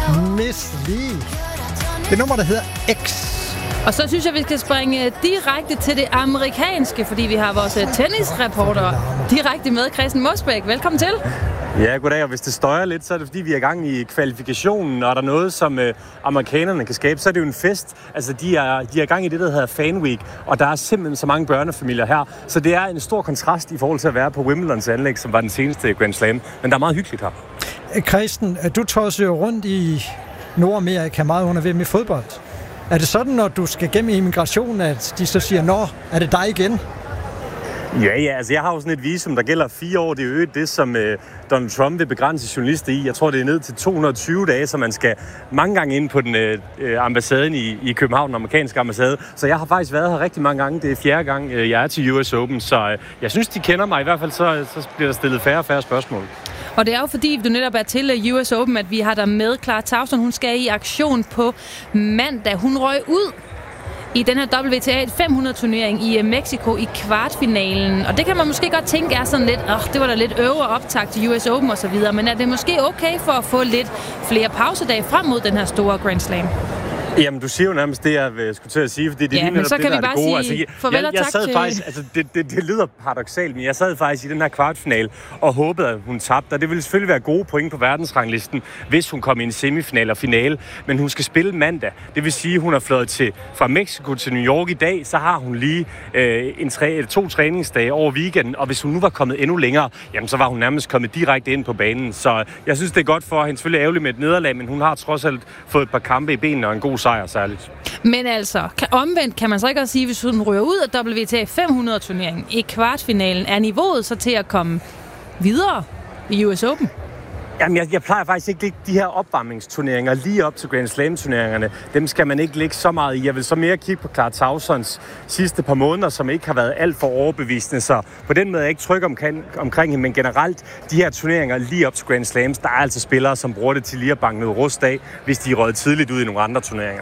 Miss Li. Det nummer, der hedder X. Og så synes jeg, vi skal springe direkte til det amerikanske, fordi vi har vores tennisreporter direkte med, Christian Mosbæk. Velkommen til. Ja, goddag. Og hvis det støjer lidt, så er det fordi, vi er i gang i kvalifikationen, og der er noget, som amerikanerne kan skabe, så er det jo en fest. Altså, de er i gang i det, der hedder Fan Week, og der er simpelthen så mange børnefamilier her. Så det er en stor kontrast i forhold til at være på Wimbledons anlæg, som var den seneste Grand Slam. Men der er meget hyggeligt her. Christian, du tosser jo rundt i Nordamerika meget under VM i fodbold. Er det sådan, når du skal gennem immigration, at de så siger, nå, er det dig igen? Ja, altså jeg har jo sådan et visum, der gælder 4 år. Det er jo det, som Donald Trump vil begrænse journalister i. Jeg tror, det er ned til 220 dage, så man skal mange gange ind på den ambassaden i København, den amerikanske ambassade. Så jeg har faktisk været her rigtig mange gange. Det er 4. gang, jeg er til US Open, så jeg synes, de kender mig. I hvert fald så bliver der stillet færre og færre spørgsmål. Og det er jo fordi, du netop er til US Open, at vi har der med Clara Tauson. Hun skal i aktion på mandag. Hun røg ud i den her WTA 500-turnering i Mexico i kvartfinalen. Og det kan man måske godt tænke er sådan lidt, det var da lidt øvre optakt til US Open og så videre. Men er det måske okay for at få lidt flere pausedage frem mod den her store Grand Slam? Jamen, du siger jo nærmest det, jeg skulle til at sige, fordi det er men så det, kan der vi er det gode. bare sige farvel og tak sad til... faktisk, altså, det lyder paradoksalt, men jeg sad faktisk i den her kvartfinal og håbede, at hun tabte. Og det ville selvfølgelig være gode point på verdensranglisten, hvis hun kom i en semifinal og finale. Men hun skal spille mandag. Det vil sige, at hun er fløjet fra Mexico til New York i dag. Så har hun lige 2 træningsdage over weekenden. Og hvis hun nu var kommet endnu længere, jamen, så var hun nærmest kommet direkte ind på banen. Så jeg synes, det er godt for hende. Selvfølgelig ærgerligt med et nederlag, men hun har trods alt fået et par kampe i benene og en god sejr særligt. Men altså, omvendt kan man så ikke også sige, hvis hun ryger ud af WTA 500-turneringen i kvartfinalen, er niveauet så til at komme videre i US Open? Jamen, jeg plejer faktisk ikke at lægge de her opvarmningsturneringer lige op til Grand Slam-turneringerne. Dem skal man ikke lægge så meget i. Jeg vil så mere kigge på Clara Tausons sidste par måneder, som ikke har været alt for overbevisende. Så på den måde er jeg ikke tryg omkring hende, men generelt de her turneringer lige op til Grand Slams, der er altså spillere, som bruger det til lige at banke noget rust af, hvis de er røget tidligt ud i nogle andre turneringer.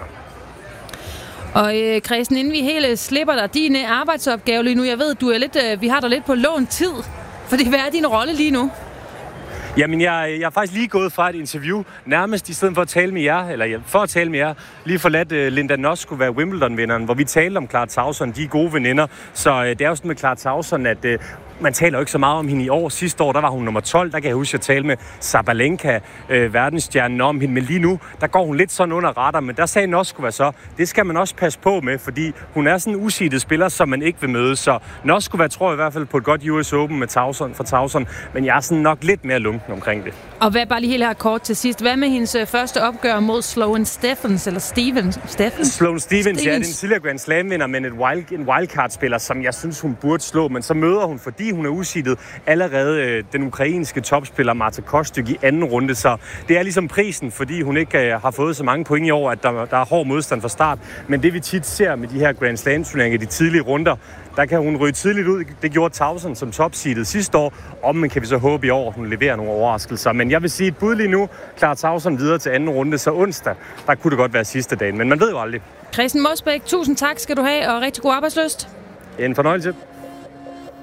Og Christian, inden vi helt slipper dig, din arbejdsopgave lige nu, jeg ved, du er lidt, vi har dig lidt på lånt tid, fordi hvad er din rolle lige nu? Jamen, jeg er faktisk lige gået fra et interview, nærmest i stedet for at tale med jer, lige forladt Linda Noss skulle være Wimbledon-vinderen, hvor vi talte om Clara Tauson, de er gode veninder. Så det er jo sådan med Clara Tauson, at man taler jo ikke så meget om hende i år. Sidste år, der var hun nummer 12. Der kan jeg huske at tale med Sabalenka, verdensstjernen, om hende. Men lige nu, der går hun lidt sådan under radar. Men der sagde Noss skulle være så. Det skal man også passe på med, fordi hun er sådan en useedet spiller, som man ikke vil møde. Så Noss skulle være, tror jeg i hvert fald, på et godt US Open med Tauson. Men jeg er sådan nok lidt mere lunken omkring det. Og hvad bare lige helt her kort til sidst. Hvad med hendes første opgør mod Sloane Stephens, eller Stevens? Sloane Stephens, ja, det er en tidligere Grand Slam-vinder, men en wildcard-spiller, som jeg synes, hun burde slå. Men så møder hun, fordi hun er useedet, allerede den ukrainske topspiller Marta Kostyk i anden runde. Så det er ligesom prisen, fordi hun ikke har fået så mange point i år, at der er hård modstand fra start. Men det vi tit ser med de her Grand Slam-turneringer, de tidlige runder, der kan hun ryge tidligt ud. Det gjorde Tauson som topseedet sidste år. Men kan vi så håbe i år, at hun leverer nogle overraskelser. Men jeg vil sige et bud lige nu. Clara Tauson videre til anden runde, så onsdag, der kunne det godt være sidste dagen. Men man ved jo aldrig. Christian Mosbæk, tusind tak skal du have, og rigtig god arbejdslyst. En fornøjelse.